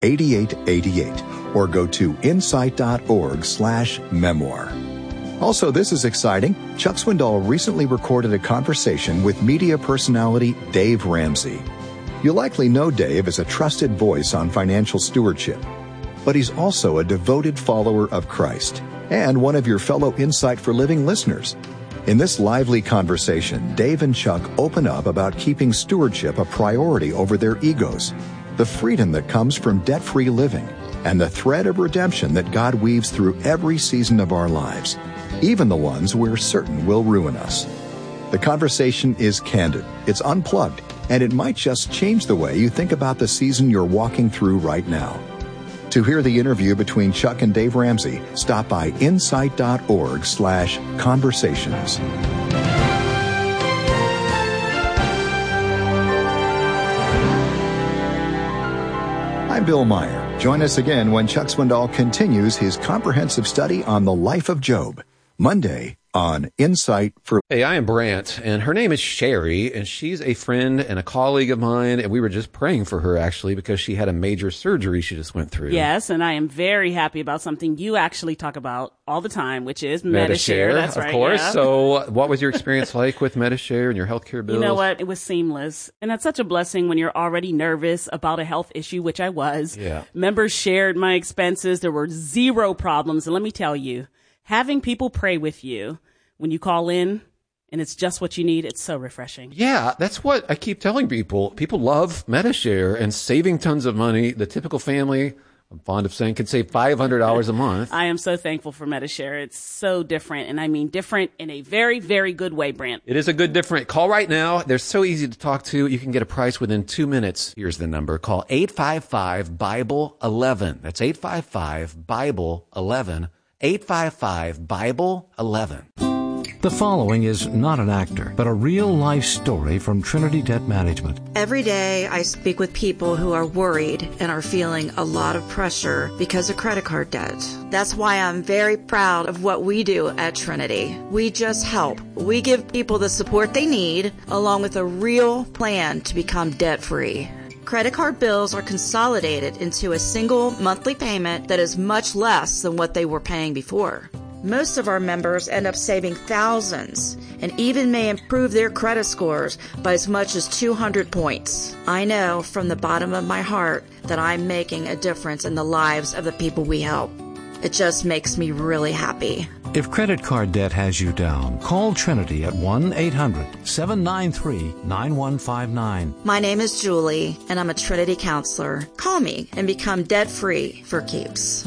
8888 or go to insight.org/memoir. Also, this is exciting. Chuck Swindoll recently recorded a conversation with media personality Dave Ramsey. You likely know Dave as a trusted voice on financial stewardship, but he's also a devoted follower of Christ and one of your fellow Insight for Living listeners. In this lively conversation, Dave and Chuck open up about keeping stewardship a priority over their egos, the freedom that comes from debt-free living, and the thread of redemption that God weaves through every season of our lives, even the ones we're certain will ruin us. The conversation is candid, it's unplugged, and it might just change the way you think about the season you're walking through right now. To hear the interview between Chuck and Dave Ramsey, stop by insight.org/conversations. I'm Bill Meyer. Join us again when Chuck Swindoll continues his comprehensive study on the life of Job, Monday on Insight for... Hey, I am Brant, and her name is Sherry, and she's a friend and a colleague of mine, and we were just praying for her, actually, because she had a major surgery she just went through. Yes, and I am very happy about something you actually talk about all the time, which is Medi-Share. That's right, of course. Yeah. So what was your experience like with Medi-Share and your healthcare bills? You know what? It was seamless. And that's such a blessing when you're already nervous about a health issue, which I was. Yeah. Members shared my expenses. There were zero problems. And let me tell you, having people pray with you when you call in and it's just what you need, it's so refreshing. Yeah, that's what I keep telling people. People love Medi-Share and saving tons of money. The typical family, I'm fond of saying, can save $500 a month. I am so thankful for Medi-Share. It's so different, and I mean different in a very, very good way, Brant. It is a good different. Call right now. They're so easy to talk to. You can get a price within 2 minutes. Here's the number. Call 855-BIBLE-11. That's 855-BIBLE-11. 855-BIBLE-11. The following is not an actor, but a real-life story from Trinity Debt Management. Every day I speak with people who are worried and are feeling a lot of pressure because of credit card debt. That's why I'm very proud of what we do at Trinity. We just help. We give people the support they need, along with a real plan to become debt-free. Credit card bills are consolidated into a single monthly payment that is much less than what they were paying before. Most of our members end up saving thousands and even may improve their credit scores by as much as 200 points. I know from the bottom of my heart that I'm making a difference in the lives of the people we help. It just makes me really happy. If credit card debt has you down, call Trinity at 1-800-793-9159. My name is Julie, and I'm a Trinity counselor. Call me and become debt-free for keeps.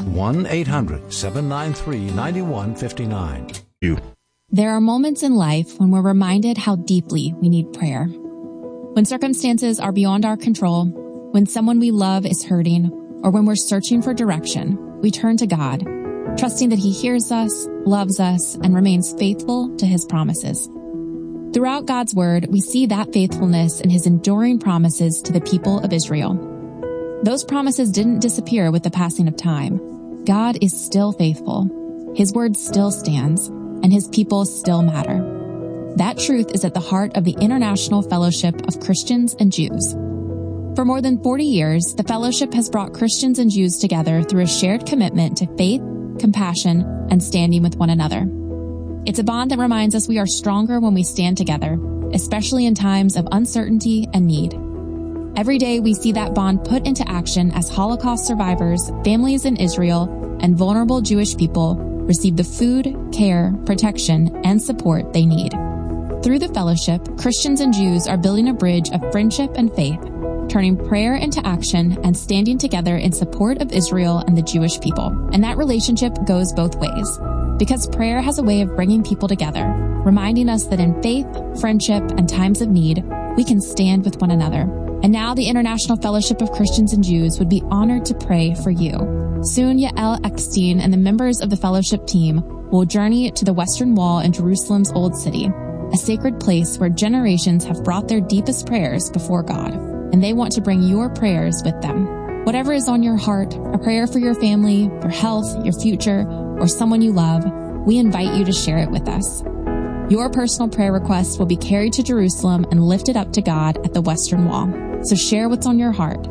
1-800-793-9159. There are moments in life when we're reminded how deeply we need prayer. When circumstances are beyond our control, when someone we love is hurting, or when we're searching for direction, we turn to God, trusting that He hears us, loves us, and remains faithful to His promises. Throughout God's Word, we see that faithfulness in His enduring promises to the people of Israel. Those promises didn't disappear with the passing of time. God is still faithful. His Word still stands, and His people still matter. That truth is at the heart of the International Fellowship of Christians and Jews. For more than 40 years, the fellowship has brought Christians and Jews together through a shared commitment to faith, compassion, and standing with one another. It's a bond that reminds us we are stronger when we stand together, especially in times of uncertainty and need. Every day we see that bond put into action as Holocaust survivors, families in Israel, and vulnerable Jewish people receive the food, care, protection, and support they need. Through the fellowship, Christians and Jews are building a bridge of friendship and faith, turning prayer into action and standing together in support of Israel and the Jewish people. And that relationship goes both ways, because prayer has a way of bringing people together, reminding us that in faith, friendship, and times of need, we can stand with one another. And now the International Fellowship of Christians and Jews would be honored to pray for you. Soon, Yael Eckstein and the members of the fellowship team will journey to the Western Wall in Jerusalem's Old City, a sacred place where generations have brought their deepest prayers before God. And they want to bring your prayers with them. Whatever is on your heart, a prayer for your family, your health, your future, or someone you love, we invite you to share it with us. Your personal prayer requests will be carried to Jerusalem and lifted up to God at the Western Wall. So share what's on your heart.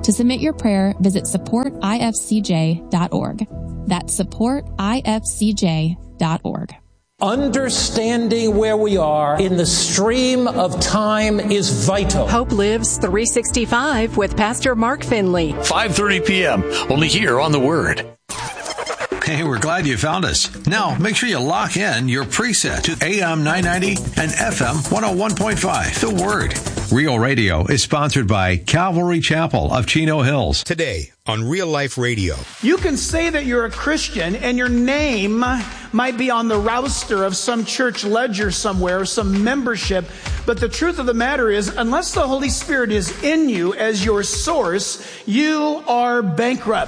To submit your prayer, visit supportifcj.org. That's supportifcj.org. Understanding where we are in the stream of time is vital. Hope Lives 365 with Pastor Mark Finley. 5:30 p.m. only here on The Word. Hey, we're glad you found us. Now, make sure you lock in your preset to AM 990 and FM 101.5. The Word. Real Radio is sponsored by Calvary Chapel of Chino Hills. Today on Real Life Radio. You can say that you're a Christian and your name might be on the roster of some church ledger somewhere, some membership. But the truth of the matter is, unless the Holy Spirit is in you as your source, you are bankrupt.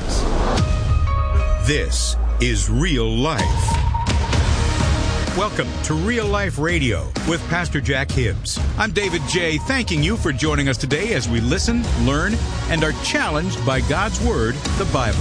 This is Real Life. Welcome to Real Life Radio with Pastor Jack Hibbs. I'm David J., thanking you for joining us today as we listen, learn, and are challenged by God's Word, the Bible.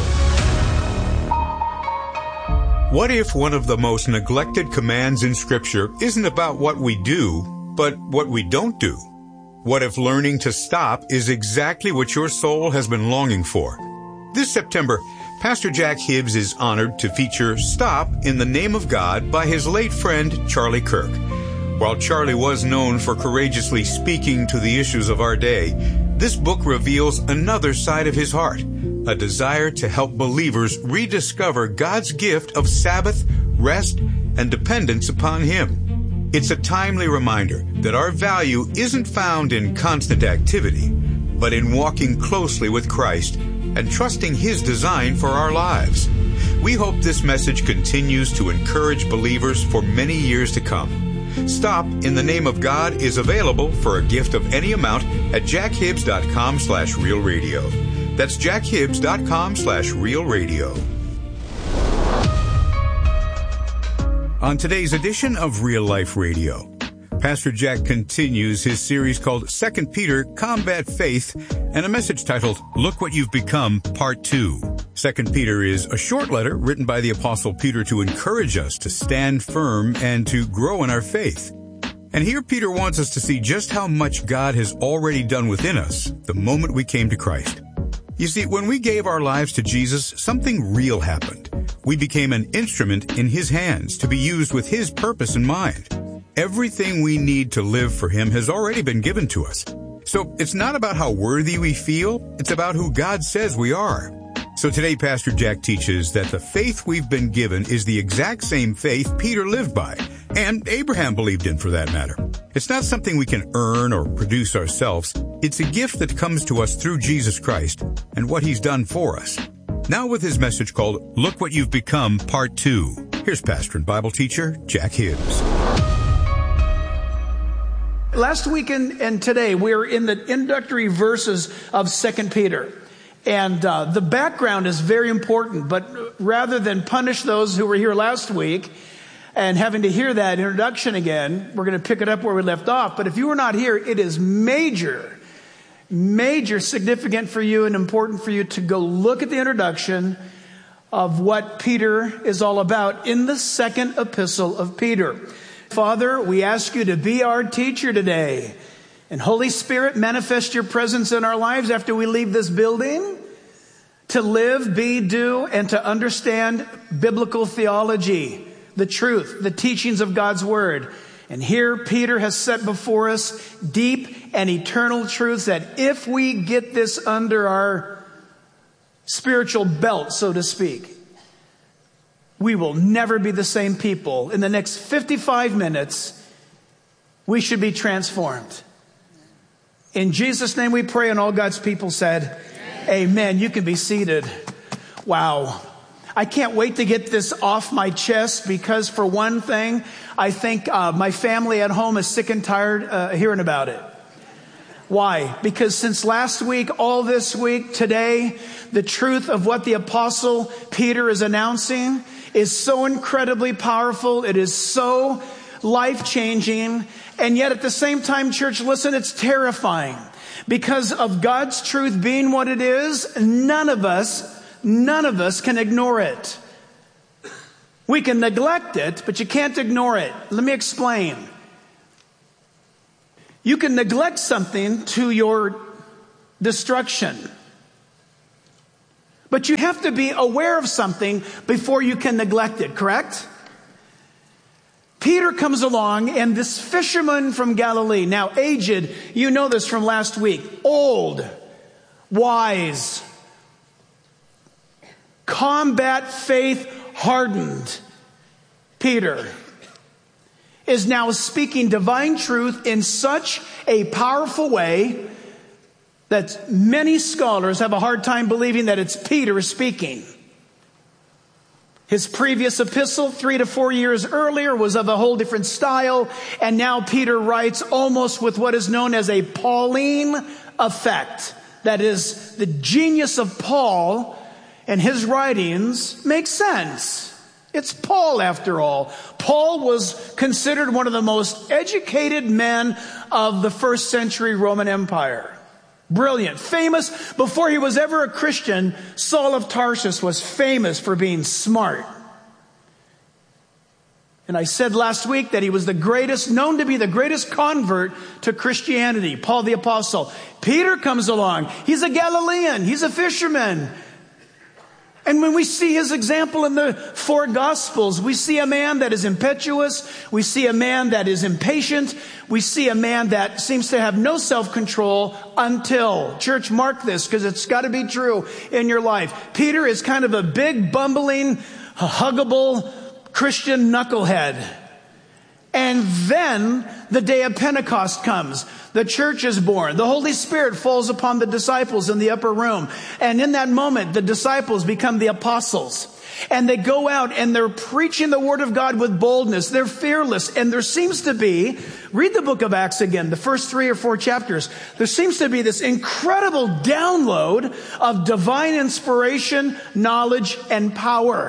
What if one of the most neglected commands in Scripture isn't about what we do, but what we don't do? What if learning to stop is exactly what your soul has been longing for? This September, Pastor Jack Hibbs is honored to feature Stop in the Name of God by his late friend Charlie Kirk. While Charlie was known for courageously speaking to the issues of our day, this book reveals another side of his heart, a desire to help believers rediscover God's gift of Sabbath, rest, and dependence upon Him. It's a timely reminder that our value isn't found in constant activity, but in walking closely with Christ and trusting His design for our lives. We hope this message continues to encourage believers for many years to come. Stop in the Name of God is available for a gift of any amount at jackhibbs.com/realradio. That's jackhibbs.com/realradio. On today's edition of Real Life Radio, Pastor Jack continues his series called 2 Peter, Combat Faith, and a message titled, Look What You've Become, Part 2. 2 Peter is a short letter written by the Apostle Peter to encourage us to stand firm and to grow in our faith. And here Peter wants us to see just how much God has already done within us the moment we came to Christ. You see, when we gave our lives to Jesus, something real happened. We became an instrument in His hands to be used with His purpose in mind. Everything we need to live for Him has already been given to us. So it's not about how worthy we feel, it's about who God says we are. So today Pastor Jack teaches that the faith we've been given is the exact same faith Peter lived by, and Abraham believed in for that matter. It's not something we can earn or produce ourselves. It's a gift that comes to us through Jesus Christ and what He's done for us. Now with his message called, Look What You've Become, Part 2. Here's pastor and Bible teacher Jack Hibbs. Last week and today, we're in the introductory verses of 2 Peter. And the background is very important, but rather than punish those who were here last week and having to hear that introduction again, we're going to pick it up where we left off. But if you were not here, it is major significant for you and important for you to go look at the introduction of what Peter is all about in the second epistle of Peter. Father, we ask you to be our teacher today. And Holy Spirit, manifest your presence in our lives after we leave this building to live, be, do, and to understand biblical theology, the truth, the teachings of God's Word. And here Peter has set before us deep and eternal truths that if we get this under our spiritual belt, so to speak, we will never be the same people. In the next 55 minutes, we should be transformed. In Jesus' name we pray, and all God's people said, Amen. You can be seated. Wow. I can't wait to get this off my chest because, for one thing, I think my family at home is sick and tired hearing about it. Why? Because since last week, all this week, today, the truth of what the Apostle Peter is announcing is so incredibly powerful. It is so life-changing. And yet at the same time, church, listen, it's terrifying. Because of God's truth being what it is, none of us can ignore it. We can neglect it, but you can't ignore it. Let me explain. You can neglect something to your destruction. But you have to be aware of something before you can neglect it, correct? Peter comes along, and this fisherman from Galilee, now aged, you know this from last week, old, wise, combat faith hardened Peter is now speaking divine truth in such a powerful way that many scholars have a hard time believing that it's Peter speaking. His previous epistle, 3 to 4 years earlier, was of a whole different style. And now Peter writes almost with what is known as a Pauline effect. That is, the genius of Paul and his writings make sense. It's Paul, after all. Paul was considered one of the most educated men of the first century Roman Empire. Brilliant, famous. Before he was ever a Christian, Saul of Tarsus was famous for being smart. And I said last week that he was the greatest, known to be the greatest convert to Christianity, Paul the Apostle. Peter comes along. He's a Galilean. He's a fisherman. And when we see his example in the four Gospels, we see a man that is impetuous. We see a man that is impatient. We see a man that seems to have no self-control until, church, mark this because it's got to be true in your life. Peter is kind of a big, bumbling, huggable Christian knucklehead. And then the day of Pentecost comes. The church is born. The Holy Spirit falls upon the disciples in the upper room. And in that moment, the disciples become the apostles. And they go out and they're preaching the word of God with boldness. They're fearless. And there seems to be, read the book of Acts again, the first 3 or 4 chapters. There seems to be this incredible download of divine inspiration, knowledge, and power.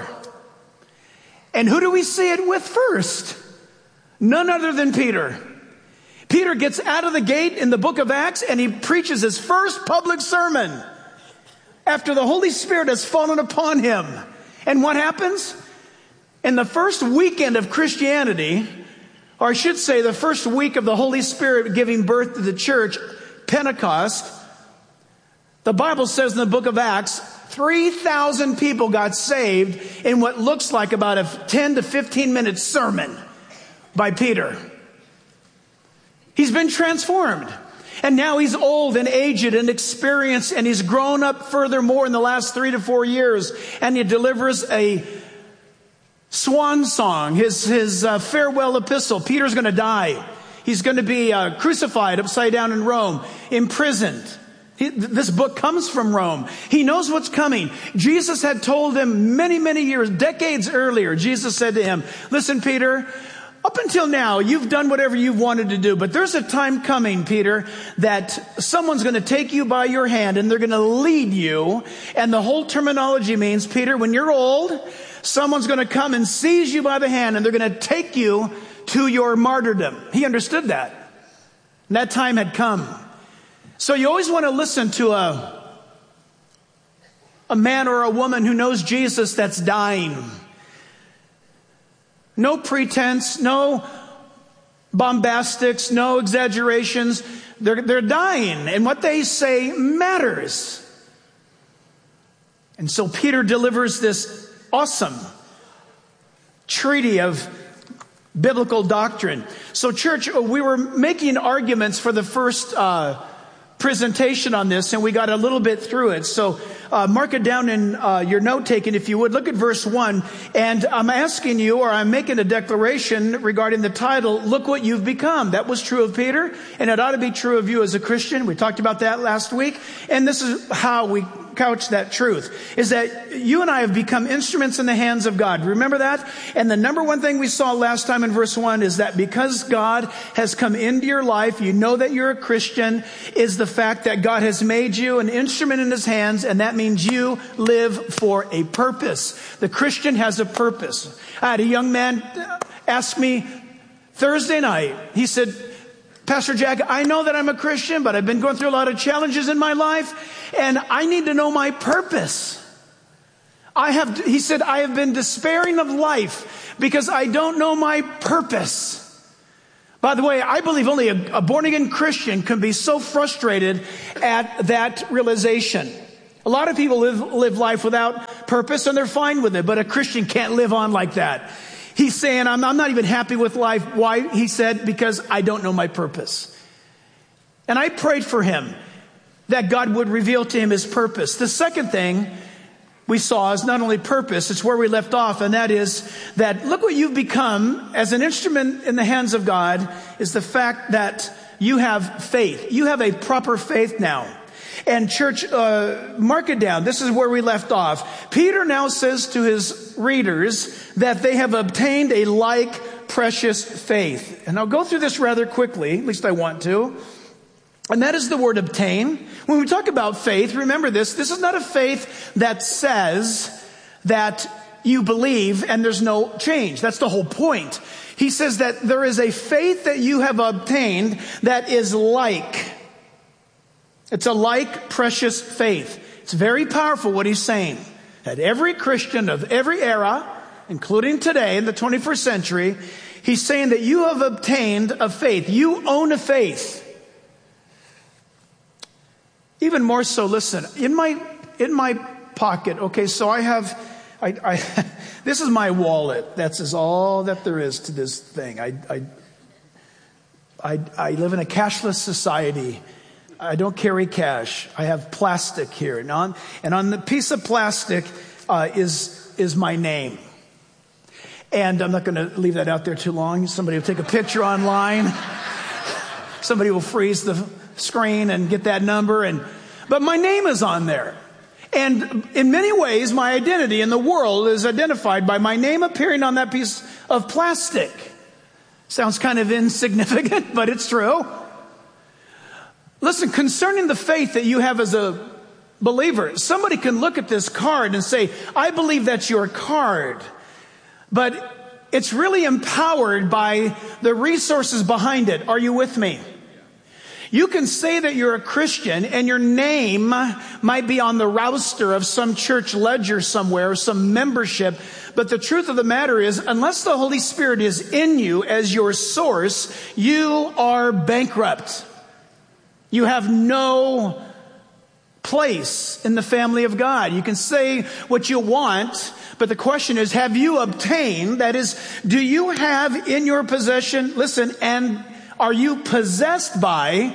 And who do we see it with first? None other than Peter. Peter gets out of the gate in the book of Acts and he preaches his first public sermon after the Holy Spirit has fallen upon him. And what happens? In the first weekend of Christianity, or I should say the first week of the Holy Spirit giving birth to the church, Pentecost, the Bible says in the book of Acts, 3,000 people got saved in what looks like about a 10 to 15 minute sermon by Peter. He's been transformed. And now he's old and aged and experienced, and he's grown up furthermore in the last 3 to 4 years. And he delivers a swan song, his farewell epistle. Peter's going to die. He's going to be crucified upside down in Rome, imprisoned. This book comes from Rome. He knows what's coming. Jesus had told him many, many years, decades earlier, Jesus said to him, listen, Peter, up until now, you've done whatever you've wanted to do, but there's a time coming, Peter, that someone's going to take you by your hand and they're going to lead you. And the whole terminology means, Peter, when you're old, someone's going to come and seize you by the hand and they're going to take you to your martyrdom. He understood that. And that time had come. So you always want to listen to a man or a woman who knows Jesus that's dying. No pretense, no bombastics, no exaggerations. They're dying, and what they say matters. And so Peter delivers this awesome treatise of biblical doctrine. So church, we were making arguments for the first presentation on this, and we got a little bit through it. So mark it down in your note taking, if you would. Look at verse 1. And I'm asking you, or I'm making a declaration regarding the title, Look What You've Become. That was true of Peter, and it ought to be true of you as a Christian. We talked about that last week. And this is how we couch that truth, is that you and I have become instruments in the hands of God. Remember that? And the number one thing we saw last time in verse 1 is that because God has come into your life, you know that you're a Christian, is the fact that God has made you an instrument in his hands, and that means you live for a purpose. The Christian has a purpose. I had a young man ask me Thursday night, he said, Pastor Jack, I know that I'm a Christian, but I've been going through a lot of challenges in my life, and I need to know my purpose. He said, I have been despairing of life because I don't know my purpose. By the way, I believe only a born-again Christian can be so frustrated at that realization. A lot of people live life without purpose, and they're fine with it, but a Christian can't live on like that. He's saying, I'm not even happy with life. Why? He said, because I don't know my purpose. And I prayed for him that God would reveal to him his purpose. The second thing we saw is not only purpose, it's where we left off, and that is that look what you've become as an instrument in the hands of God is the fact that you have faith. You have a proper faith now. And church, mark it down. This is where we left off. Peter now says to his readers that they have obtained a like precious faith. And I'll go through this rather quickly, at least I want to. And that is the word obtain. When we talk about faith, remember this. This is not a faith that says that you believe and there's no change. That's the whole point. He says that there is a faith that you have obtained that is like. It's a like precious faith. It's very powerful what he's saying. That every Christian of every era, including today in the 21st century, he's saying that you have obtained a faith. You own a faith. Even more so, listen, in my pocket, okay, so I have, this is my wallet. That's all that there is to this thing. I live in a cashless society. I don't carry cash. I have plastic here. And on the piece of plastic is my name. And I'm not going to leave that out there too long. Somebody will take a picture online. Somebody will freeze the screen and get that number. But my name is on there. And in many ways, my identity in the world is identified by my name appearing on that piece of plastic. Sounds kind of insignificant, but it's true. Listen, concerning the faith that you have as a believer, somebody can look at this card and say, I believe that's your card. But it's really empowered by the resources behind it. Are you with me? You can say that you're a Christian and your name might be on the roster of some church ledger somewhere, some membership. But the truth of the matter is, unless the Holy Spirit is in you as your source, you are bankrupt. You have no place in the family of God. You can say what you want, but the question is, have you obtained? That is, do you have in your possession, listen, and are you possessed by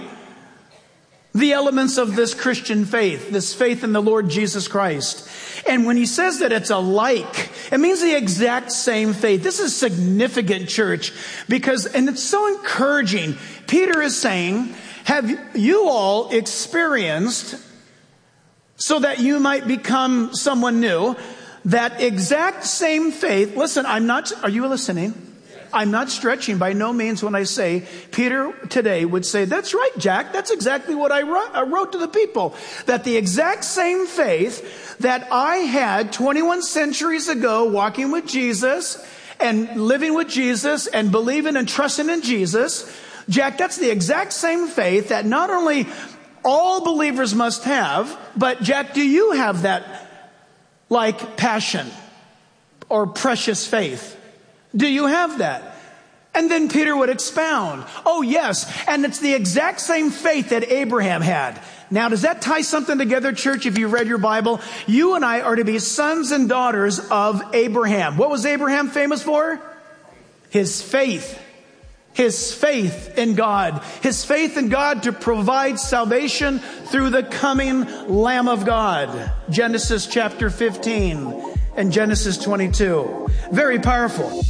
the elements of this Christian faith, this faith in the Lord Jesus Christ? And when he says that it's a like, it means the exact same faith. This is significant, church, because, and it's so encouraging. Peter is saying, have you all experienced, so that you might become someone new, that exact same faith? Listen, are you listening? I'm not stretching by no means when I say Peter today would say, that's right, Jack. That's exactly what I wrote to the people. That the exact same faith that I had 21 centuries ago walking with Jesus and living with Jesus and believing and trusting in Jesus, Jack, that's the exact same faith that not only all believers must have, but Jack, do you have that like passion or precious faith? Do you have that? And then Peter would expound. Oh, yes. And it's the exact same faith that Abraham had. Now, does that tie something together, church? If you read your Bible, you and I are to be sons and daughters of Abraham. What was Abraham famous for? His faith. His faith in God. His faith in God to provide salvation through the coming Lamb of God. Genesis chapter 15 and Genesis 22. Very powerful.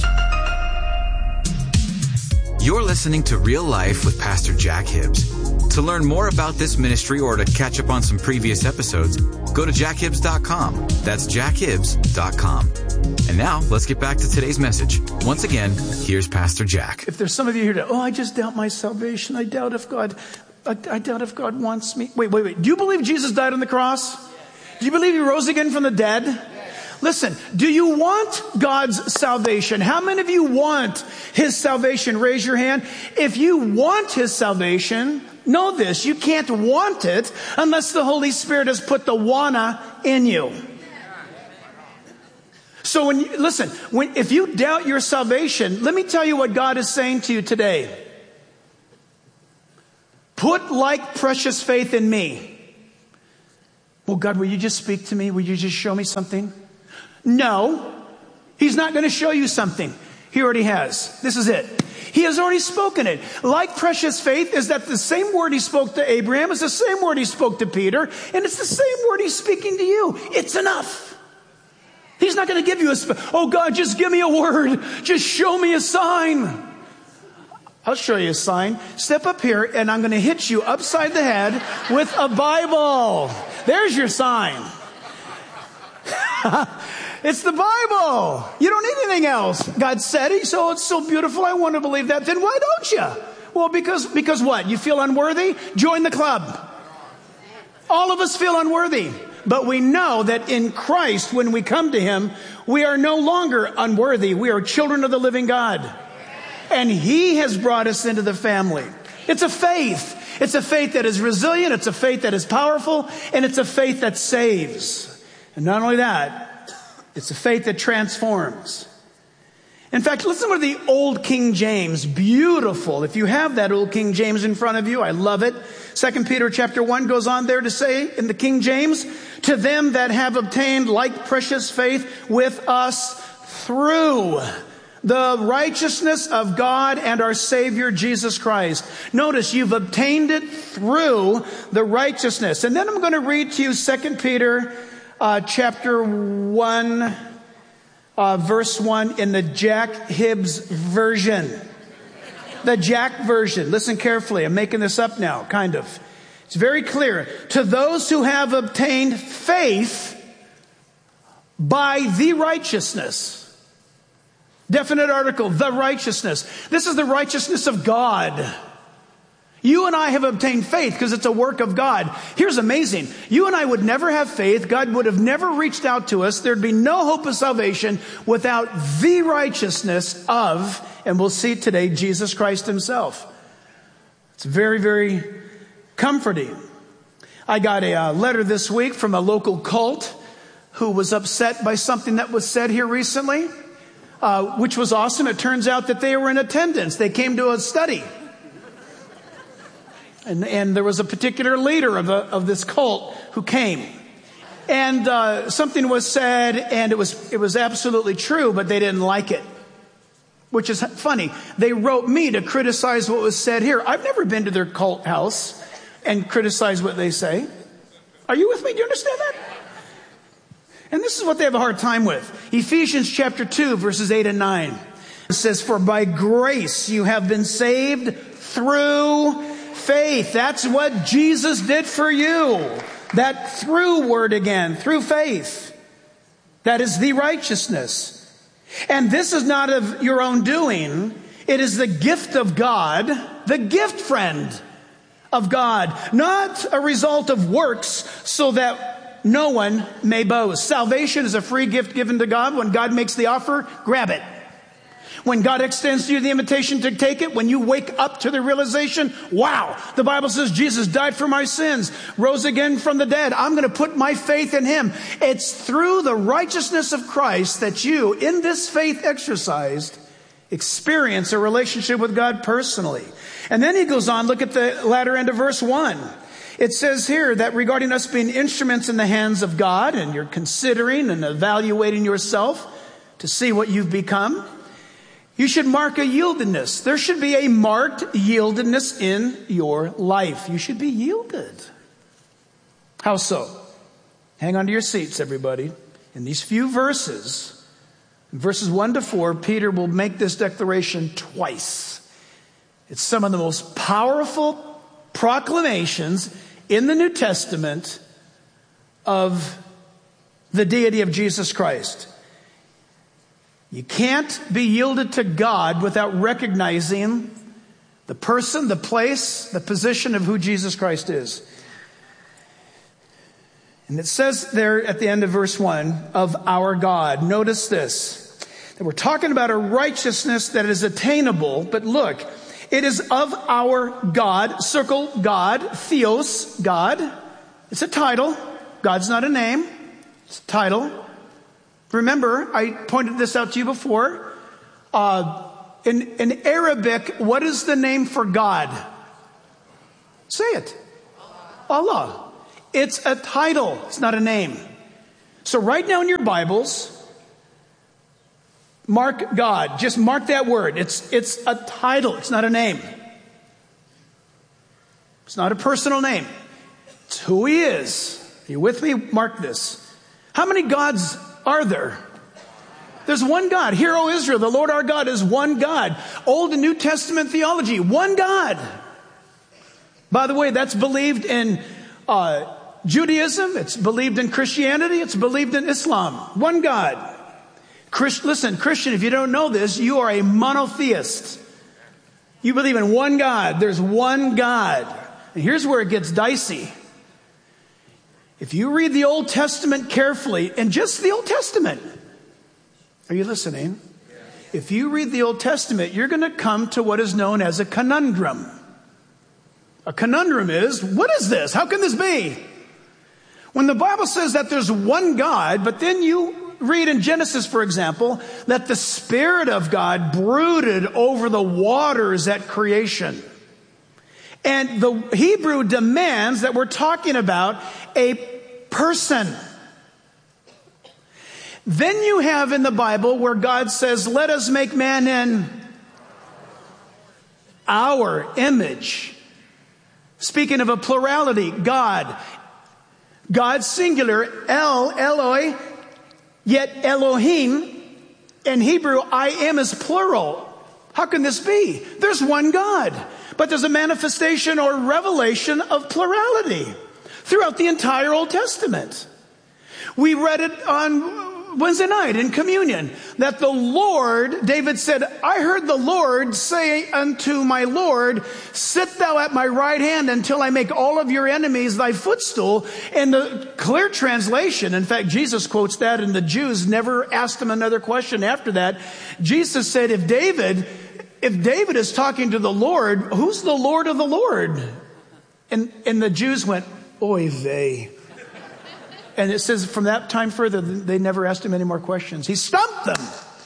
You're listening to Real Life with Pastor Jack Hibbs. To learn more about this ministry or to catch up on some previous episodes, go to jackhibbs.com. That's jackhibbs.com. And now, let's get back to today's message. Once again, here's Pastor Jack. If there's some of you here that, I just doubt my salvation. I doubt if God wants me. Wait. Do you believe Jesus died on the cross? Do you believe he rose again from the dead? Listen, do you want God's salvation? How many of you want his salvation? Raise your hand. If you want his salvation, know this, you can't want it unless the Holy Spirit has put the wanna in you. So if you doubt your salvation, let me tell you what God is saying to you today. Put like precious faith in me. Well, God, will you just speak to me? Will you just show me something? No, he's not going to show you something. He already has. This is it. He has already spoken it. Like precious faith is that the same word he spoke to Abraham is the same word he spoke to Peter, and it's the same word he's speaking to you. It's enough. He's not going to give you oh God, just give me a word. Just show me a sign. I'll show you a sign. Step up here and I'm going to hit you upside the head with a Bible. There's your sign. It's the Bible. You don't need anything else. God said it, so it's so beautiful. I want to believe that. Then why don't you? Well, because what? You feel unworthy? Join the club. All of us feel unworthy. But we know that in Christ, when we come to him, we are no longer unworthy. We are children of the living God. And he has brought us into the family. It's a faith. It's a faith that is resilient. It's a faith that is powerful. And it's a faith that saves. And not only that, it's a faith that transforms. In fact, listen to the old King James. Beautiful. If you have that old King James in front of you, I love it. 2 Peter chapter 1 goes on there to say in the King James, to them that have obtained like precious faith with us through the righteousness of God and our Savior Jesus Christ. Notice you've obtained it through the righteousness. And then I'm going to read to you 2 Peter chapter 1, verse 1 in the Jack Hibbs version. The Jack version. Listen carefully. I'm making this up now, kind of. It's very clear. To those who have obtained faith by the righteousness. Definite article, the righteousness. This is the righteousness of God. You and I have obtained faith because it's a work of God. Here's amazing. You and I would never have faith. God would have never reached out to us. There'd be no hope of salvation without the righteousness of, and we'll see today, Jesus Christ himself. It's very, very comforting. I got a letter this week from a local cult who was upset by something that was said here recently, which was awesome. It turns out that they were in attendance. They came to a study. And there was a particular leader of this cult who came. And something was said, and it was absolutely true, but they didn't like it. Which is funny. They wrote me to criticize what was said here. I've never been to their cult house and criticized what they say. Are you with me? Do you understand that? And this is what they have a hard time with. Ephesians chapter 2, verses 8 and 9. It says, for by grace you have been saved through faith. That's what Jesus did for you. That through word again, through faith. That is the righteousness. And this is not of your own doing. It is the gift of God, the gift, friend, of God. Not a result of works so that no one may boast. Salvation is a free gift given to God. When God makes the offer, grab it. When God extends to you the invitation to take it, when you wake up to the realization, wow, the Bible says Jesus died for my sins, rose again from the dead. I'm going to put my faith in him. It's through the righteousness of Christ that you, in this faith exercised, experience a relationship with God personally. And then he goes on, look at the latter end of verse 1. It says here that regarding us being instruments in the hands of God, and you're considering and evaluating yourself to see what you've become, you should mark a yieldedness. There should be a marked yieldedness in your life. You should be yielded. How so? Hang on to your seats, everybody. In these few verses, verses 1 to 4, Peter will make this declaration twice. It's some of the most powerful proclamations in the New Testament of the deity of Jesus Christ. You can't be yielded to God without recognizing the person, the place, the position of who Jesus Christ is. And it says there at the end of verse 1, of our God. Notice this, that we're talking about a righteousness that is attainable, but look, it is of our God. Circle God, Theos, God. It's a title. God's not a name. It's a title. Remember, I pointed this out to you before. In Arabic, what is the name for God? Say it. Allah. It's a title. It's not a name. So write down your Bibles. Mark God. Just mark that word. It's a title. It's not a name. It's not a personal name. It's who he is. Are you with me? Mark this. How many gods are there? There's one God. Hear, O Israel, the Lord our God is one God. Old and New Testament theology, one God. By the way, that's believed in Judaism. It's believed in Christianity. It's believed in Islam. One God. Listen, Christian, if you don't know this, you are a monotheist. You believe in one God. There's one God. And here's where it gets dicey. If you read the Old Testament carefully, and just the Old Testament, are you listening? If you read the Old Testament, you're going to come to what is known as a conundrum. A conundrum is, what is this? How can this be? When the Bible says that there's one God, but then you read in Genesis, for example, that the Spirit of God brooded over the waters at creation. And the Hebrew demands that we're talking about a person. Then you have in the Bible where God says, let us make man in our image. Speaking of a plurality, God. God singular, Eloi, yet Elohim, in Hebrew, I am is plural. How can this be? There's one God, but there's a manifestation or revelation of plurality throughout the entire Old Testament. We read it on Wednesday night in communion that the Lord, David said, I heard the Lord say unto my Lord, sit thou at my right hand until I make all of your enemies thy footstool. And the clear translation, in fact, Jesus quotes that, and the Jews never asked him another question after that. Jesus said, if David is talking to the Lord, who's the Lord of the Lord? And the Jews went, oy vey. And it says from that time further, they never asked him any more questions. He stumped them.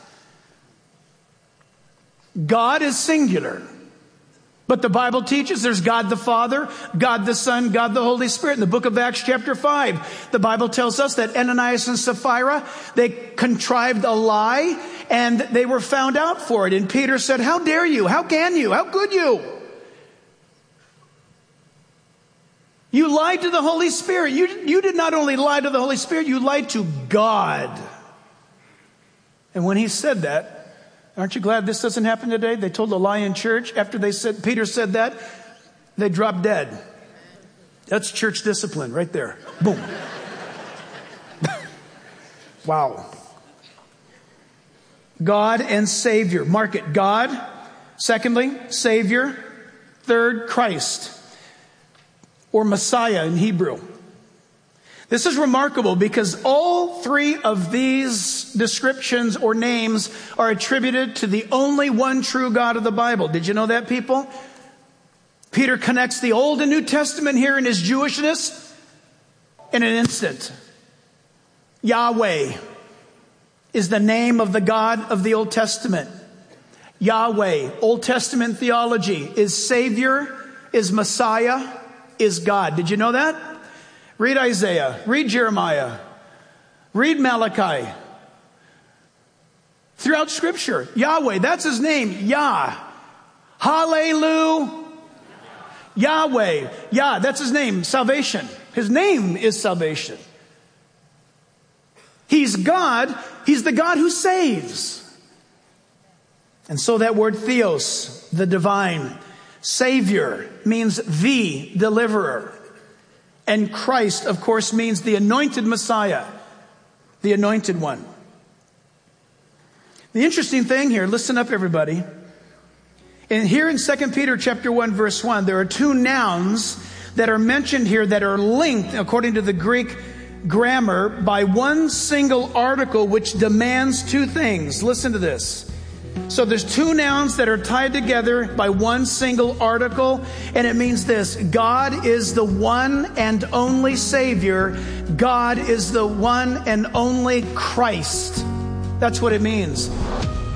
God is singular. But the Bible teaches there's God the Father, God the Son, God the Holy Spirit. In the book of Acts chapter 5, the Bible tells us that Ananias and Sapphira, they contrived a lie and they were found out for it. And Peter said, how dare you? How can you? How could you? You lied to the Holy Spirit. You did not only lie to the Holy Spirit, you lied to God. And when he said that, aren't you glad this doesn't happen today? They told a lie in church. After Peter said that, they dropped dead. That's church discipline right there. Boom. Wow. God and Savior. Mark it. God. Secondly, Savior. Third, Christ. Or Messiah in Hebrew. This is remarkable because all three of these descriptions or names are attributed to the only one true God of the Bible. Did you know that, people? Peter connects the Old and New Testament here in his Jewishness in an instant. Yahweh is the name of the God of the Old Testament. Yahweh, Old Testament theology, is Savior, is Messiah, is God. Did you know that? Read Isaiah. Read Jeremiah. Read Malachi. Throughout Scripture, Yahweh, that's his name. Yah. Hallelujah. Yahweh. Yah, that's his name. Salvation. His name is salvation. He's God. He's the God who saves. And so that word theos, the divine, Savior means the deliverer. And Christ, of course, means the anointed Messiah, the anointed one. The interesting thing here, listen up everybody. And here in 2 Peter chapter 1 verse 1, there are two nouns that are mentioned here that are linked, according to the Greek grammar, by one single article which demands two things. Listen to this. So there's two nouns that are tied together by one single article, and it means this: God is the one and only Savior. God is the one and only Christ. That's what it means.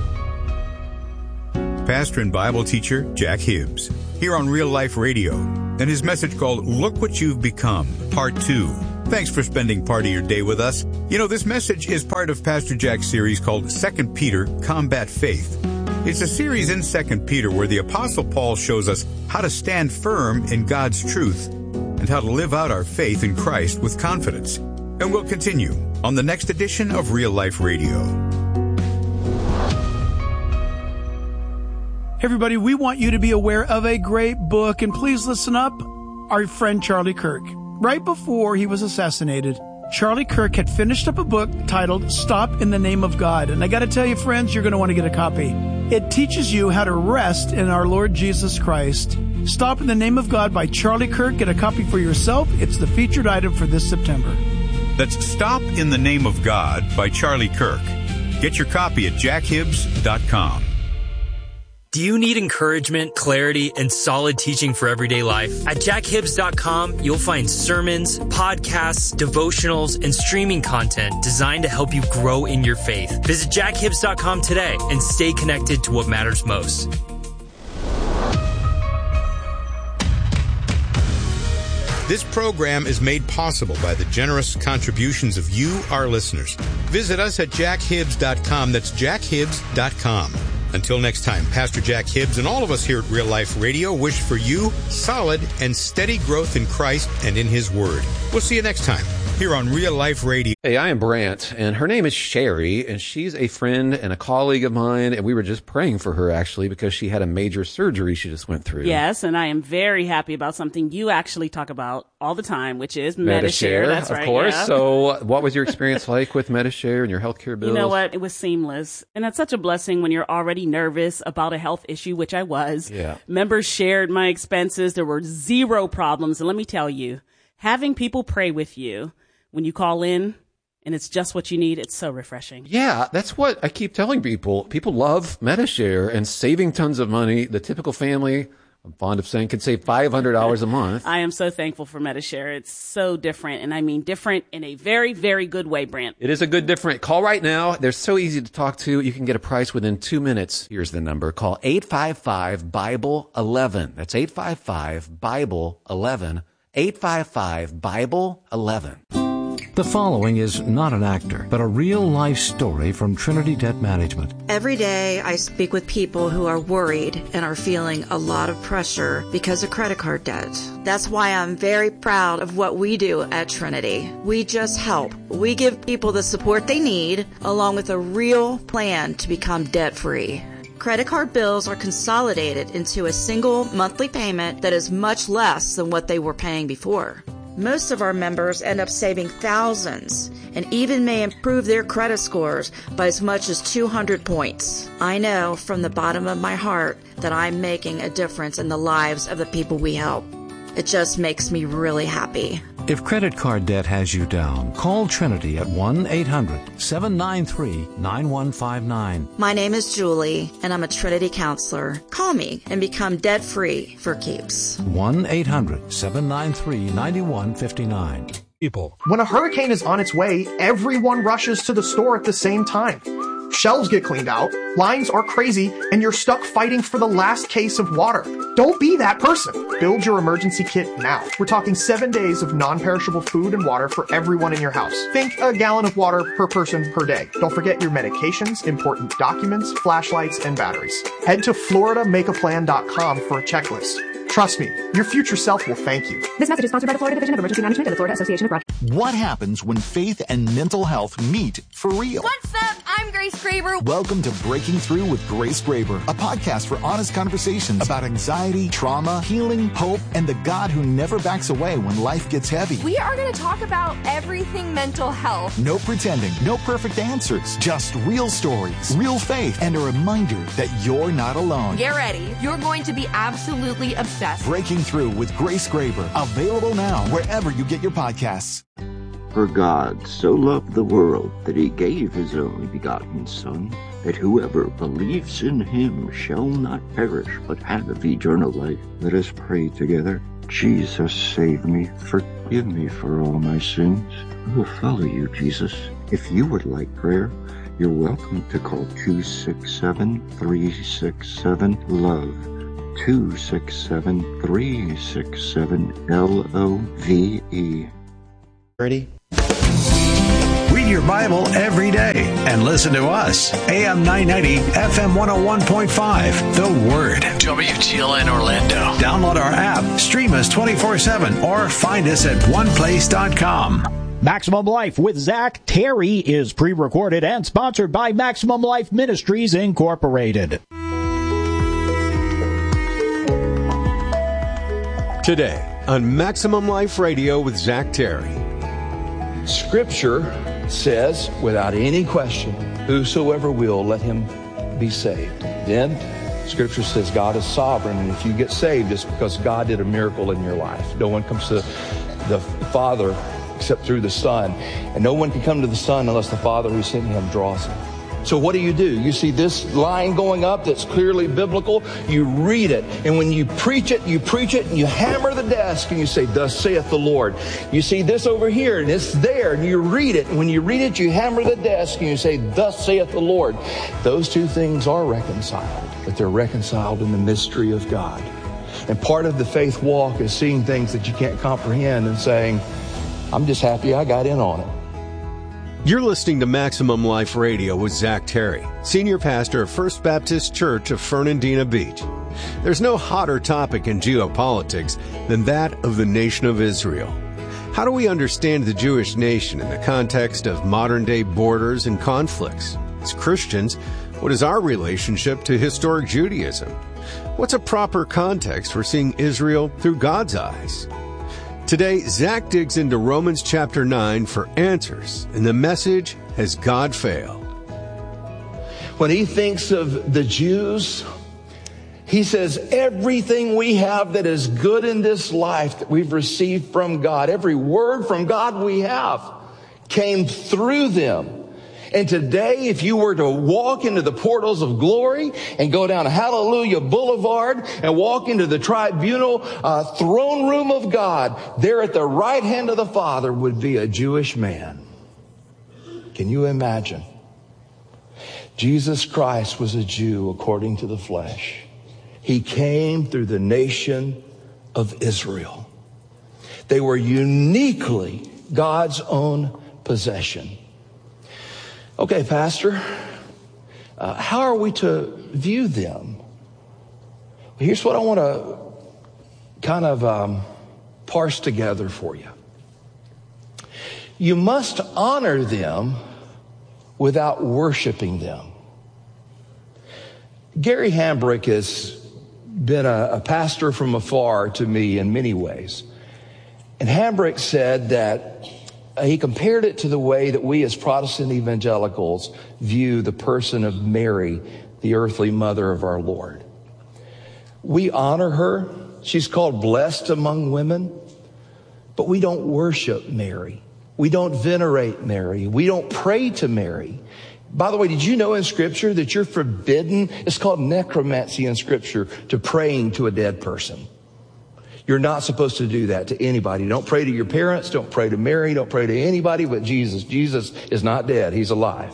Pastor and Bible teacher Jack Hibbs, here on Real Life Radio. and his message called Look What You've Become, Part 2. Thanks for spending part of your day with us. You know, this message is part of Pastor Jack's series called 2 Peter, Combat Faith. It's a series in 2 Peter where the Apostle Paul shows us how to stand firm in God's truth and how to live out our faith in Christ with confidence. And we'll continue on the next edition of Real Life Radio. Everybody, we want you to be aware of a great book, and please listen up. Our friend Charlie Kirk. Right before he was assassinated, Charlie Kirk had finished up a book titled Stop in the Name of God. And I got to tell you, friends, you're going to want to get a copy. It teaches you how to rest in our Lord Jesus Christ. Stop in the Name of God by Charlie Kirk. Get a copy for yourself. It's the featured item for this September. That's Stop in the Name of God by Charlie Kirk. Get your copy at jackhibbs.com. Do you need encouragement, clarity, and solid teaching for everyday life? At jackhibbs.com, you'll find sermons, podcasts, devotionals, and streaming content designed to help you grow in your faith. Visit jackhibbs.com today and stay connected to what matters most. This program is made possible by the generous contributions of you, our listeners. Visit us at jackhibbs.com. That's jackhibbs.com. Until next time, Pastor Jack Hibbs and all of us here at Real Life Radio wish for you solid and steady growth in Christ and in His Word. We'll see you next time here on Real Life Radio. Hey, I am Brant, and her name is Sherry, and she's a friend and a colleague of mine, and we were just praying for her, actually, because she had a major surgery she just went through. Yes, and I am very happy about something you actually talk about all the time, which is Medi-Share. That's right, of course. Yeah. So what was your experience like with Medi-Share and your healthcare bills? You know what? It was seamless. And that's such a blessing when you're already nervous about a health issue, which I was. Yeah. Members shared my expenses. There were zero problems. And let me tell you, having people pray with you when you call in and it's just what you need, it's so refreshing. Yeah, that's what I keep telling people. People love Medi-Share and saving tons of money. The typical family, I'm fond of saying, can save $500 a month. I am so thankful for Medi-Share. It's so different, and I mean different in a very, very good way, Brant. It is a good different. Call right now. They're so easy to talk to. You can get a price within 2 minutes. Here's the number. Call 855-BIBLE-11. That's 855-BIBLE-11. 855-BIBLE-11. The following is not an actor, but a real-life story from Trinity Debt Management. Every day I speak with people who are worried and are feeling a lot of pressure because of credit card debt. That's why I'm very proud of what we do at Trinity. We just help. We give people the support they need, along with a real plan to become debt-free. Credit card bills are consolidated into a single monthly payment that is much less than what they were paying before. Most of our members end up saving thousands and even may improve their credit scores by as much as 200 points. I know from the bottom of my heart that I'm making a difference in the lives of the people we help. It just makes me really happy. If credit card debt has you down, call Trinity at 1-800-793-9159. My name is Julie, and I'm a Trinity counselor. Call me and become debt-free for keeps. 1-800-793-9159. People. When a hurricane is on its way, everyone rushes to the store at the same time. Shelves get cleaned out, lines are crazy, and you're stuck fighting for the last case of water. Don't be that person. Build your emergency kit now. We're talking 7 days of non-perishable food and water for everyone in your house. Think a gallon of water per person per day. Don't forget your medications, important documents, flashlights, and batteries. Head to FloridaMakeAPlan.com for a checklist. Trust me, your future self will thank you. This message is sponsored by the Florida Division of Emergency Management and the Florida Association of Broadcasters. What happens when faith and mental health meet for real? What's up? I'm Grace Graber. Welcome to Breaking Through with Grace Graber, a podcast for honest conversations about anxiety, trauma, healing, hope, and the God who never backs away when life gets heavy. We are going to talk about everything mental health. No pretending, no perfect answers, just real stories, real faith, and a reminder that you're not alone. Get ready. You're going to be absolutely obsessed. Breaking Through with Grace Graber, available now wherever you get your podcasts. For God so loved the world that he gave his only begotten Son, that whoever believes in him shall not perish, but have eternal life. Let us pray together. Jesus, save me. Forgive me for all my sins. I will follow you, Jesus. If you would like prayer, you're welcome to call 267-367-LOVE. 1-267-367-LOVE. Ready? Read your Bible every day and listen to us. AM 990, FM 101.5. The Word. WTLN Orlando. Download our app, stream us 24/7, or find us at oneplace.com. Maximum Life with Zach Terry is pre-recorded and sponsored by Maximum Life Ministries, Incorporated. Today on Maximum Life Radio with Zach Terry. Scripture says, without any question, whosoever will, let him be saved. Then, Scripture says God is sovereign, and if you get saved, it's because God did a miracle in your life. No one comes to the Father except through the Son, and no one can come to the Son unless the Father who sent him draws him. So what do? You see this line going up that's clearly biblical. You read it, and when you preach it, and you hammer the desk, and you say, "Thus saith the Lord." You see this over here, and it's there, and you read it, and when you read it, you hammer the desk, and you say, "Thus saith the Lord." Those two things are reconciled, but they're reconciled in the mystery of God. And part of the faith walk is seeing things that you can't comprehend and saying, "I'm just happy I got in on it." You're listening to Maximum Life Radio with Zach Terry, Senior Pastor of First Baptist Church of Fernandina Beach. There's no hotter topic in geopolitics than that of the nation of Israel. How do we understand the Jewish nation in the context of modern-day borders and conflicts? As Christians, what is our relationship to historic Judaism? What's a proper context for seeing Israel through God's eyes? Today, Zach digs into Romans chapter 9 for answers, and the message, Has God Failed? When he thinks of the Jews, he says, everything we have that is good in this life that we've received from God, every word from God we have, came through them. And today, if you were to walk into the portals of glory and go down Hallelujah Boulevard and walk into the tribunal throne room of God, there at the right hand of the Father would be a Jewish man. Can you imagine? Jesus Christ was a Jew according to the flesh. He came through the nation of Israel. They were uniquely God's own possession. Okay, Pastor, how are we to view them? Well, here's what I want to kind of parse together for you. You must honor them without worshiping them. Gary Hambrick has been a pastor from afar to me in many ways. And Hambrick said that he compared it to the way that we as Protestant evangelicals view the person of Mary, the earthly mother of our Lord. We honor her. She's called blessed among women, but we don't worship Mary. We don't venerate Mary. We don't pray to Mary. By the way, did you know in Scripture that you're forbidden? It's called necromancy in Scripture, to praying to a dead person. You're not supposed to do that to anybody. Don't pray to your parents. Don't pray to Mary. Don't pray to anybody but Jesus. Jesus is not dead. He's alive.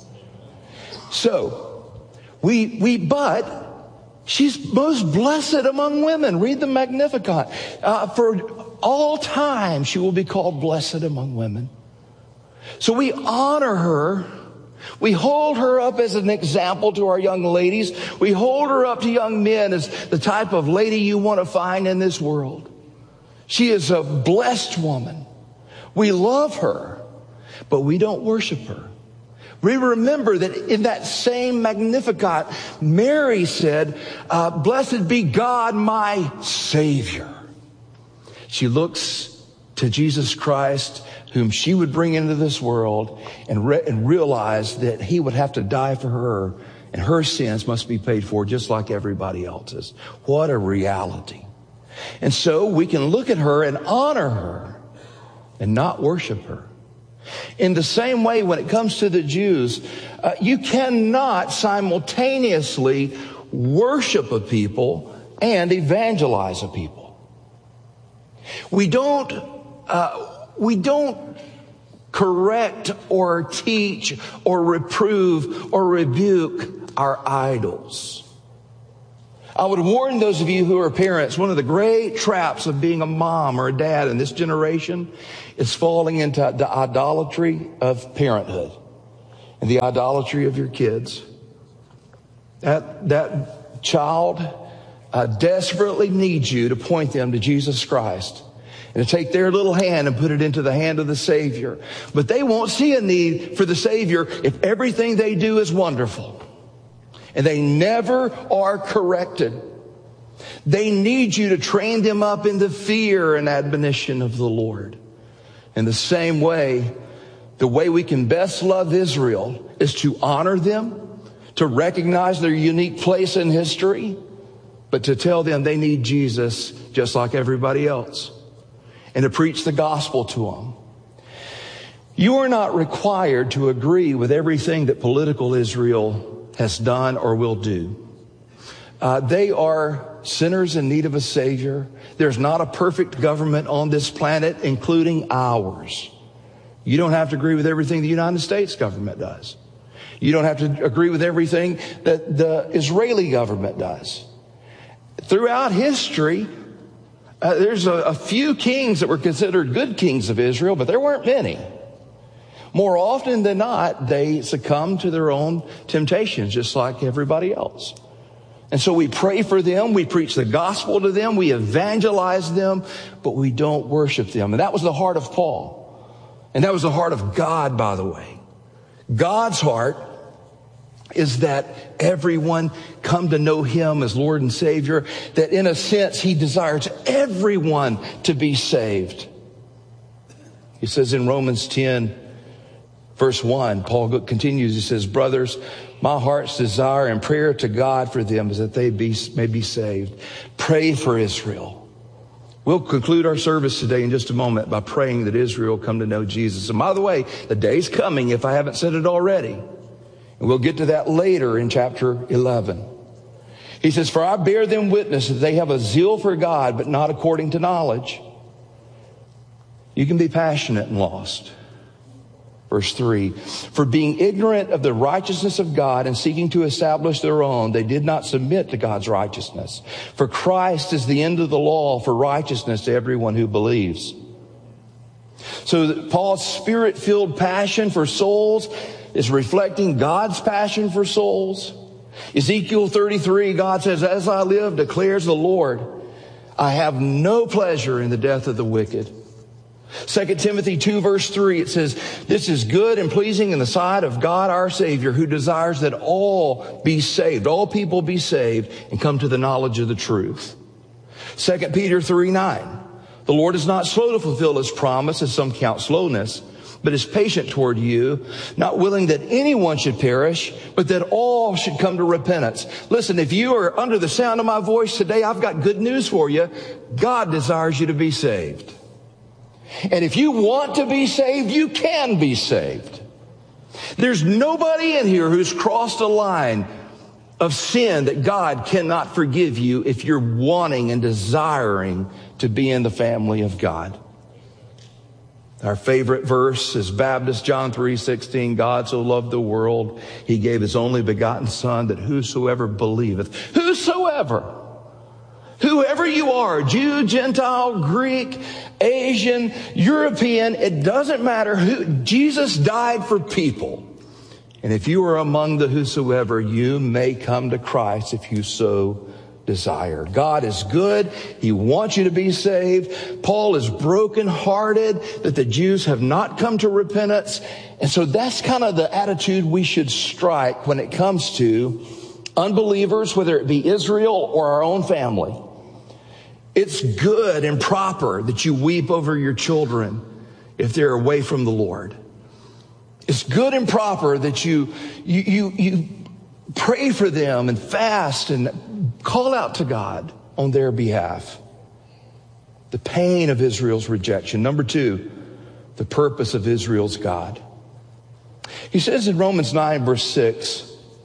So, but she's most blessed among women. Read the Magnificat. For all time, she will be called blessed among women. So we honor her. We hold her up as an example to our young ladies. We hold her up to young men as the type of lady you want to find in this world. She is a blessed woman. We love her, but we don't worship her. We remember that in that same Magnificat, Mary said, "Blessed be God, my Savior." She looks to Jesus Christ, whom she would bring into this world, and realize that he would have to die for her, and her sins must be paid for just like everybody else's. What a reality. And so we can look at her and honor her and not worship her. In the same way, when it comes to the Jews, you cannot simultaneously worship a people and evangelize a people. We don't correct or teach or reprove or rebuke our idols. I would warn those of you who are parents, one of the great traps of being a mom or a dad in this generation is falling into the idolatry of parenthood and the idolatry of your kids. That child desperately needs you to point them to Jesus Christ and to take their little hand and put it into the hand of the Savior. But they won't see a need for the Savior if everything they do is wonderful. And they never are corrected. They need you to train them up in the fear and admonition of the Lord. In the same way, the way we can best love Israel is to honor them, to recognize their unique place in history, but to tell them they need Jesus just like everybody else, and to preach the gospel to them. You are not required to agree with everything that political Israel has done or will do. They are sinners in need of a Savior. There's not a perfect government on this planet, including ours. You don't have to agree with everything the United States government does. You don't have to agree with everything that the Israeli government does. Throughout history, there's a few kings that were considered good kings of Israel, but there weren't many. More often than not, they succumb to their own temptations, just like everybody else. And so we pray for them, we preach the gospel to them, we evangelize them, but we don't worship them. And that was the heart of Paul. And that was the heart of God, by the way. God's heart is that everyone come to know Him as Lord and Savior, that in a sense He desires everyone to be saved. He says in Romans 10, Verse 1, Paul continues, he says, brothers, my heart's desire and prayer to God for them is that they may be saved. Pray for Israel. We'll conclude our service today in just a moment by praying that Israel come to know Jesus. And by the way, the day's coming, if I haven't said it already. And we'll get to that later in chapter 11. He says, for I bear them witness that they have a zeal for God, but not according to knowledge. You can be passionate and lost. Verse 3, for being ignorant of the righteousness of God and seeking to establish their own, they did not submit to God's righteousness. For Christ is the end of the law for righteousness to everyone who believes. So Paul's spirit-filled passion for souls is reflecting God's passion for souls. Ezekiel 33, God says, as I live, declares the Lord, I have no pleasure in the death of the wicked. 2 Timothy 2 verse 3, it says, this is good and pleasing in the sight of God our Savior, who desires that all be saved, all people be saved and come to the knowledge of the truth. 2 Peter 3:9, the Lord is not slow to fulfill His promise, as some count slowness, but is patient toward you, not willing that anyone should perish, but that all should come to repentance. Listen, if you are under the sound of my voice today, I've got good news for you. God desires you to be saved. And if you want to be saved, you can be saved. There's nobody in here who's crossed a line of sin that God cannot forgive you if you're wanting and desiring to be in the family of God. Our favorite verse is Baptist, John 3:16. God so loved the world, He gave His only begotten Son, that whosoever believeth, whoever you are, Jew, Gentile, Greek, Asian, European, it doesn't matter who, Jesus died for people. And if you are among the whosoever, you may come to Christ if you so desire. God is good. He wants you to be saved. Paul is brokenhearted that the Jews have not come to repentance. And so that's kind of the attitude we should strike when it comes to unbelievers, whether it be Israel or our own family. It's good and proper that you weep over your children if they're away from the Lord. It's good and proper that you pray for them and fast and call out to God on their behalf. The pain of Israel's rejection. Number 2, the purpose of Israel's God. He says in Romans 9 verse 6,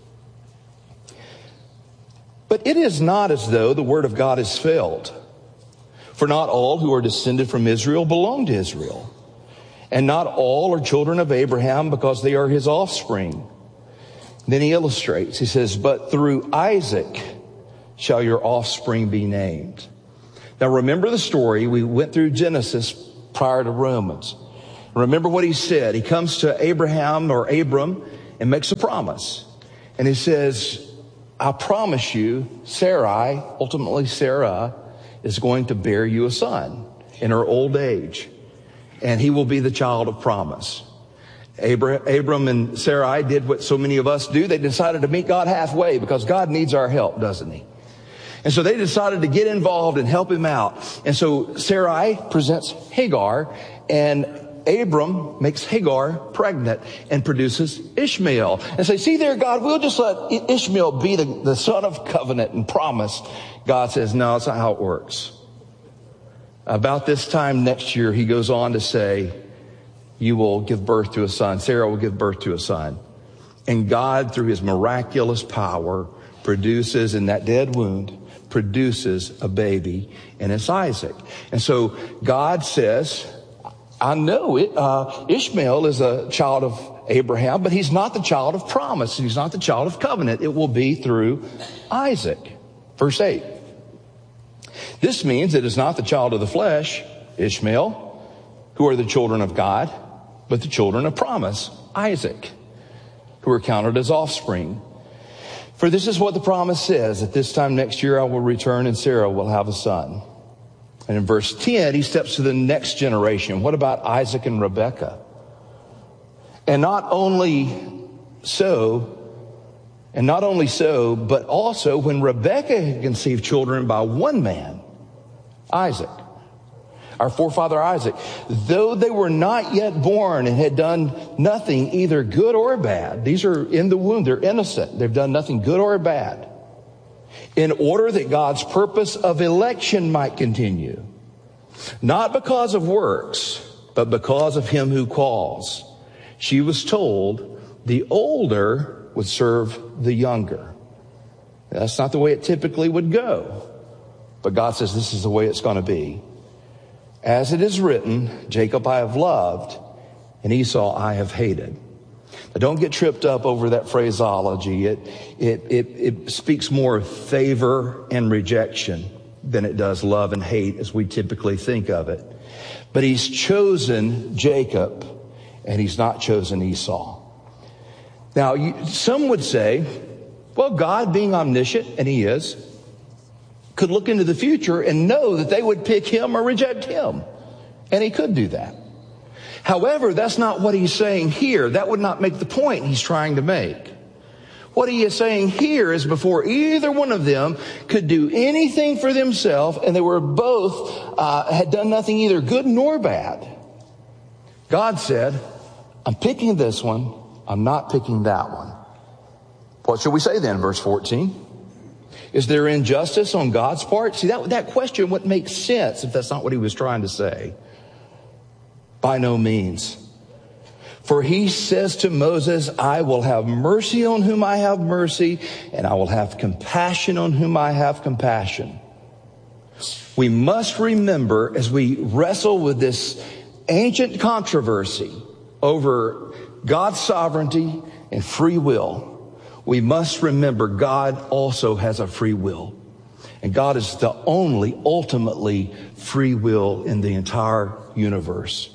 but it is not as though the word of God has failed. For not all who are descended from Israel belong to Israel. And not all are children of Abraham because they are his offspring. Then he illustrates. He says, but through Isaac shall your offspring be named. Now remember the story. We went through Genesis prior to Romans. Remember what he said. He comes to Abraham or Abram and makes a promise. And he says, I promise you, Sarai, ultimately Sarah, is going to bear you a son in her old age. And he will be the child of promise. Abram and Sarai did what so many of us do. They decided to meet God halfway because God needs our help, doesn't he? And so they decided to get involved and help him out. And so Sarai presents Hagar, and Abram makes Hagar pregnant and produces Ishmael. And say, see there, God, we'll just let Ishmael be the son of covenant and promise. God says, no, that's not how it works. About this time next year, he goes on to say, you will give birth to a son. Sarah will give birth to a son. And God, through his miraculous power, produces in that dead wound, produces a baby, and it's Isaac. And so God says, I know it, Ishmael is a child of Abraham, but he's not the child of promise. He's not the child of covenant. It will be through Isaac. Verse 8. This means it is not the child of the flesh, Ishmael, who are the children of God, but the children of promise, Isaac, who are counted as offspring. For this is what the promise says, at this time next year I will return and Sarah will have a son. And in verse 10, he steps to the next generation. What about Isaac and Rebekah? And not only so, but also when Rebekah had conceived children by one man, Isaac, our forefather Isaac, though they were not yet born and had done nothing either good or bad. These are in the womb. They're innocent. They've done nothing good or bad. In order that God's purpose of election might continue. Not because of works, but because of him who calls. She was told the older would serve the younger. That's not the way it typically would go. But God says this is the way it's going to be. As it is written, Jacob I have loved, and Esau I have hated. Now don't get tripped up over that phraseology. It speaks more of favor and rejection than it does love and hate as we typically think of it. But he's chosen Jacob, and he's not chosen Esau. Now, some would say, well, God being omniscient, and he is, could look into the future and know that they would pick him or reject him. And he could do that. However, that's not what he's saying here. That would not make the point he's trying to make. What he is saying here is before either one of them could do anything for themselves, and they were both had done nothing either good nor bad, God said, I'm picking this one. I'm not picking that one. What should we say then, verse 14? Is there injustice on God's part? See, that question wouldn't make sense if that's not what he was trying to say. By no means. For he says to Moses, I will have mercy on whom I have mercy, and I will have compassion on whom I have compassion. We must remember as we wrestle with this ancient controversy over God's sovereignty and free will, we must remember God also has a free will. And God is the only ultimately free will in the entire universe.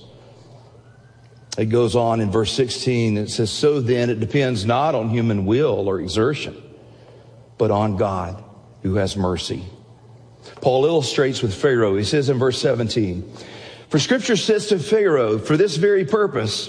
It goes on in verse 16. It says, so then it depends not on human will or exertion, but on God who has mercy. Paul illustrates with Pharaoh. He says in verse 17, for scripture says to Pharaoh, for this very purpose,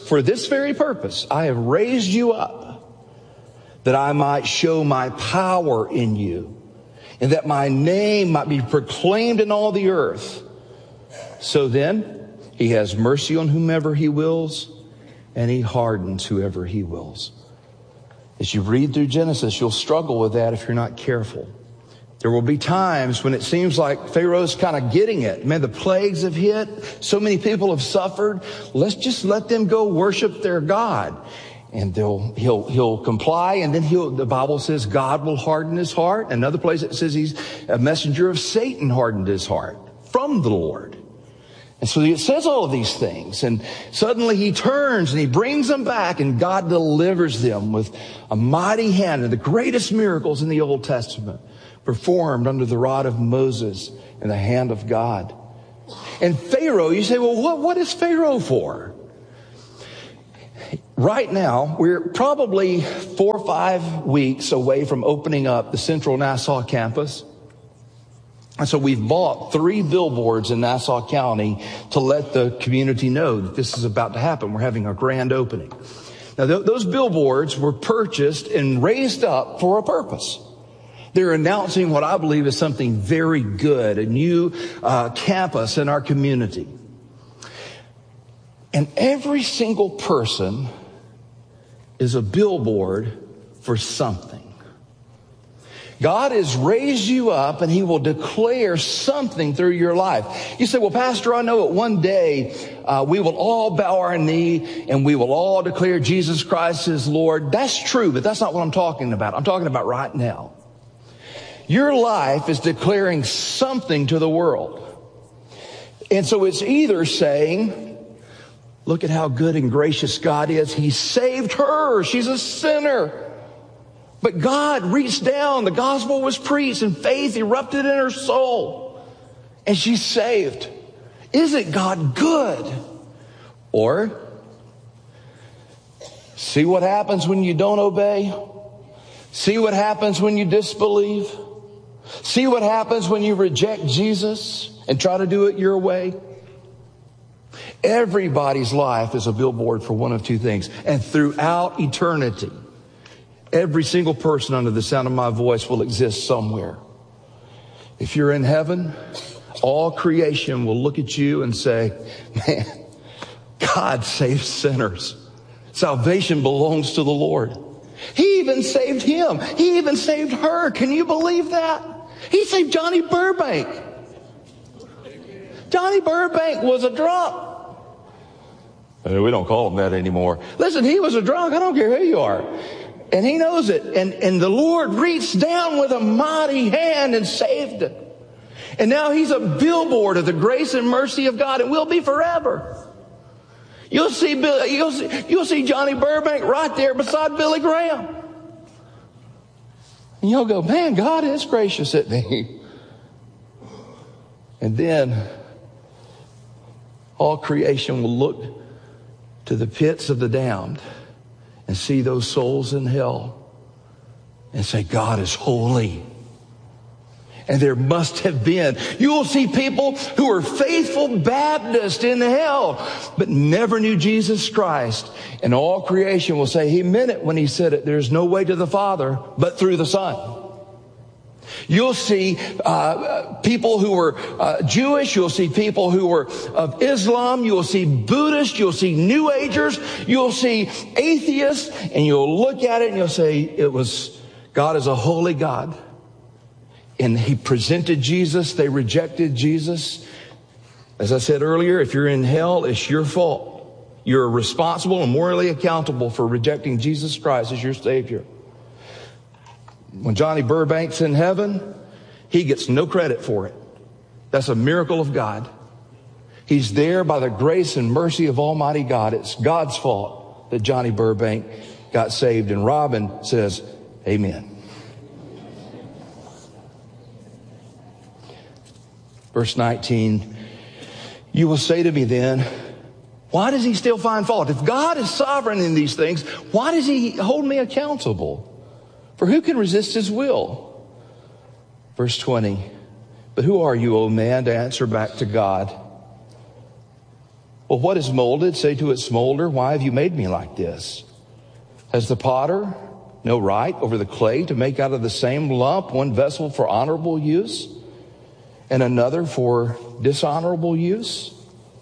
I have raised you up, that I might show my power in you, and that my name might be proclaimed in all the earth. So then, he has mercy on whomever he wills, and he hardens whoever he wills. As you read through Genesis, you'll struggle with that if you're not careful. There will be times when it seems like Pharaoh's kind of getting it. Man, the plagues have hit. So many people have suffered. Let's just let them go worship their God. And he'll comply, and then the Bible says God will harden his heart. Another place it says he's a messenger of Satan hardened his heart from the Lord. And so it says all of these things, and suddenly he turns and he brings them back, and God delivers them with a mighty hand and the greatest miracles in the Old Testament performed under the rod of Moses and the hand of God. And Pharaoh, you say, well, what is Pharaoh for? Right now, we're probably 4 or 5 weeks away from opening up the Central Nassau campus. And so we've bought 3 billboards in Nassau County to let the community know that this is about to happen. We're having a grand opening. Now, those billboards were purchased and raised up for a purpose. They're announcing what I believe is something very good, a new campus in our community. And every single person is a billboard for something. God has raised you up and he will declare something through your life. You say, well, Pastor, I know that one day we will all bow our knee and we will all declare Jesus Christ as Lord. That's true, but that's not what I'm talking about. I'm talking about right now. Your life is declaring something to the world. And so it's either saying, look at how good and gracious God is. He saved her. She's a sinner. But God reached down. The gospel was preached and faith erupted in her soul. And she's saved. Isn't God good? Or, see what happens when you don't obey? See what happens when you disbelieve? See what happens when you reject Jesus and try to do it your way? Everybody's life is a billboard for one of two things. And throughout eternity, every single person under the sound of my voice will exist somewhere. If you're in heaven, all creation will look at you and say, man, God saves sinners. Salvation belongs to the Lord. He even saved him. He even saved her. Can you believe that? He saved Johnny Burbank. Johnny Burbank was a drunk. We don't call him that anymore. Listen, he was a drunk. I don't care who you are. And he knows it. And the Lord reached down with a mighty hand and saved him. And now he's a billboard of the grace and mercy of God, and will be forever. You'll see Johnny Burbank right there beside Billy Graham. And you'll go, man, God is gracious at me. And then all creation will look to the pits of the damned and see those souls in hell and say, God is holy. And there must have been. You will see people who are faithful Baptists in hell, but never knew Jesus Christ. And all creation will say, he meant it when he said it. There's no way to the Father but through the Son. You'll see people who were Jewish. You'll see people who were of Islam. You'll see Buddhists. You'll see New Agers. You'll see atheists. And you'll look at it and you'll say, God is a holy God. And he presented Jesus. They rejected Jesus. As I said earlier, if you're in hell, it's your fault. You're responsible and morally accountable for rejecting Jesus Christ as your Savior. When Johnny Burbank's in heaven, he gets no credit for it. That's a miracle of God. He's there by the grace and mercy of Almighty God. It's God's fault that Johnny Burbank got saved. And Robin says, amen. Verse 19, you will say to me then, why does he still find fault? If God is sovereign in these things, why does he hold me accountable? For who can resist his will? Verse 20, but who are you, O man, to answer back to God? Well, what is molded? Say to it, smolder. Why have you made me like this? Has the potter no right over the clay to make out of the same lump one vessel for honorable use and another for dishonorable use?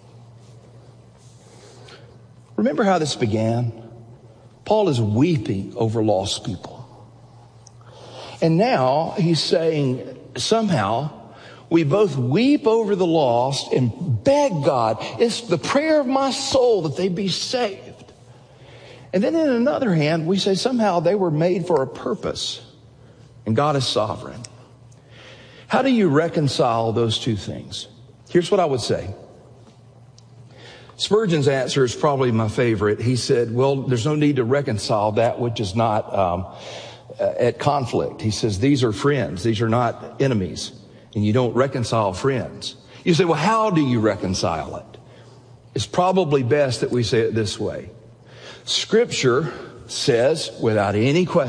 Remember how this began? Paul is weeping over lost people. And now he's saying, somehow, we both weep over the lost and beg God. It's the prayer of my soul that they be saved. And then in another hand, we say somehow they were made for a purpose. And God is sovereign. How do you reconcile those two things? Here's what I would say. Spurgeon's answer is probably my favorite. He said, well, there's no need to reconcile that which is not at conflict. He says, these are friends. These are not enemies. And you don't reconcile friends. You say, well, how do you reconcile it? It's probably best that we say it this way. Scripture says, without any question,